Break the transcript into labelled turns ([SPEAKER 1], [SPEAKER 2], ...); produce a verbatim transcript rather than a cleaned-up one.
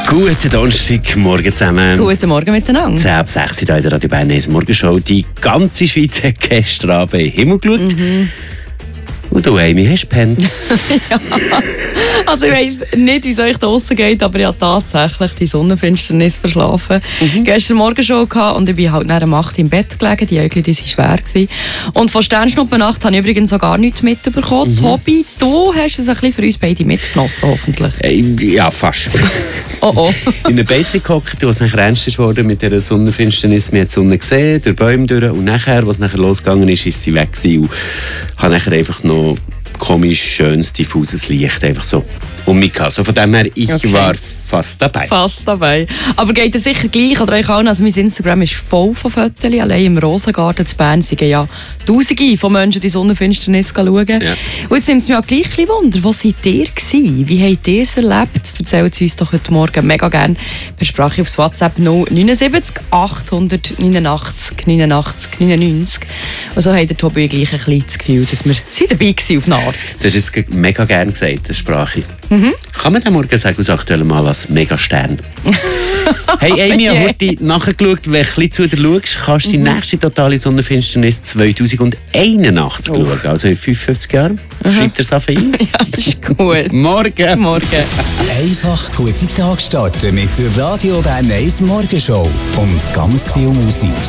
[SPEAKER 1] Guten Donnerstagmorgen zusammen.
[SPEAKER 2] Guten Morgen miteinander.
[SPEAKER 1] zehn ab sechs in der Radio Bern Morgenshow. Die ganze Schweiz hat gestern Abend in den Himmel geschaut. Mhm. Und du, Amy, hast gepennt.
[SPEAKER 2] Ja. Also ich weiss nicht, wie es euch da draussen geht, aber ich habe tatsächlich die Sonnenfinsternis verschlafen. Mhm. Gestern Morgen schon gehabt und ich bin halt nach der acht im Bett gelegen. Die Äugel, die waren schwer gewesen. Und von Sternschnuppennacht habe ich übrigens auch gar nichts mitbekommen. Mhm. Tobi, du hast es ein bisschen für uns beide mitgenossen, hoffentlich.
[SPEAKER 1] Äh, ja, fast.
[SPEAKER 2] Oh oh.
[SPEAKER 1] In einem Beißchen gehockt, als es nachher ernst wurde mit dieser Sonnenfinsternis. Wir haben die Sonne gesehen, durch Bäume durch. Und nachher, als es nachher losgegangen ist, ist sie weg gewesen. Und habe nachher einfach noch komisch, schönes, diffuses Licht einfach so um mich gehabt. So von dem her, ich okay. war fast dabei.
[SPEAKER 2] Fast dabei. Aber geht ihr sicher gleich oder euch auch? Also mein Instagram ist voll von Fotos. Allein im Rosengarten zu Bern sind ja Tausende von Menschen die Sonnenfinsternis schauen. Ja. Und jetzt nimmt es mich auch gleich ein Wunder, wo seid ihr gewesen? Wie habt ihr es erlebt? Erzählt es uns doch heute Morgen mega gerne per Sprache aufs WhatsApp null neun sieben acht neunundachtzig neunundachtzig neunundneunzig. Und so hat der Tobi gleich ein bisschen das Gefühl, dass wir sind dabei waren auf eine Art.
[SPEAKER 1] Das hast jetzt mega gerne gesagt, das Sprache. Mhm. Kann man den morgen sagen, aus aktuellem Anlass Megastern? Hey Amy, ich habe heute nachgeschaut, wenn du ein bisschen zu dir schaust, kannst du die mhm. nächste totale Sonnenfinsternis zwanzig einundachtzig oh. schauen. Also in fünfundfünfzig Jahren. Mhm. Schreibt er es auf ein?
[SPEAKER 2] Ja, ist gut.
[SPEAKER 1] Morgen.
[SPEAKER 2] Morgen.
[SPEAKER 3] Einfach gute Tag starten mit der Radio Bern Morgenshow und ganz viel Musik.